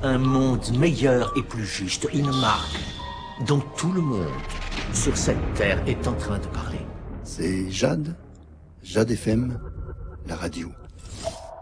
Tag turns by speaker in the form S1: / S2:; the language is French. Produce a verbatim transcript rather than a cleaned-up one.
S1: Un monde meilleur et plus juste, une marque dont tout le monde sur cette terre est en train de parler.
S2: C'est Jade, Jade F M, la radio.